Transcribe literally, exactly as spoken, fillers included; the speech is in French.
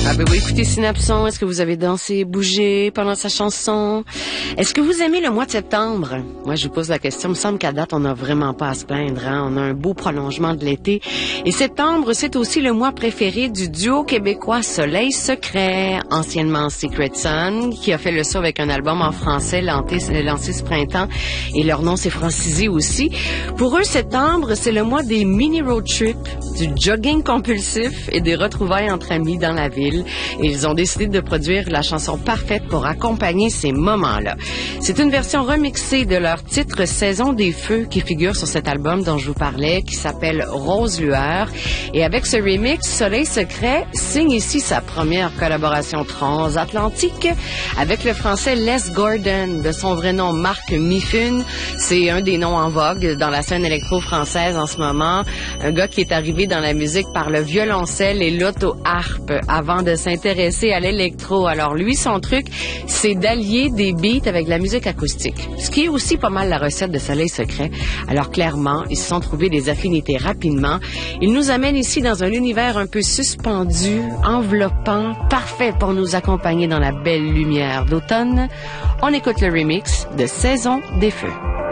Ah ben oui, écoutez Synapson, est-ce que vous avez dansé, bougé pendant sa chanson? Est-ce que vous aimez le mois de septembre? Moi, je vous pose la question. Il me semble qu'à date, on n'a vraiment pas à se plaindre. Hein? On a un beau prolongement de l'été. Et septembre, c'est aussi le mois préféré du duo québécois Soleil Secret, anciennement Secret Sun, qui a fait le saut avec un album en français lancé, lancé ce printemps. Et leur nom s'est francisé aussi. Pour eux, septembre, c'est le mois des mini road trips, du jogging compulsif et des retrouvailles entre amis dans la ville. Et ils ont décidé de produire la chanson parfaite pour accompagner ces moments-là. C'est une version remixée de leur titre Saison des Feux qui figure sur cet album dont je vous parlais, qui s'appelle Rose Lueur. Et avec ce remix, Soleil Secret signe ici sa première collaboration transatlantique avec le français Les Gordon, de son vrai nom Marc Miffun. C'est un des noms en vogue dans la scène électro-française en ce moment. Un gars qui est arrivé dans la musique par le violoncelle et l'auto-harpe avant de s'intéresser à l'électro. Alors lui, son truc, c'est d'allier des beats avec la musique acoustique, ce qui est aussi pas mal la recette de Soleil Secret. Alors clairement, ils se sont trouvés des affinités rapidement. Ils nous amènent ici dans un univers un peu suspendu, enveloppant, parfait pour nous accompagner dans la belle lumière d'automne. On écoute le remix de Saison des Feux.